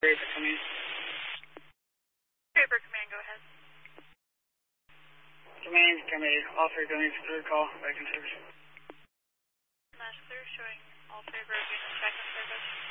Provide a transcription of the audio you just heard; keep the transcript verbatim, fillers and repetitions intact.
Draper, come in. Draper, command, go ahead. Command, come in. All three buildings, clear call, back in service. Last clear, showing all three of our units back in service.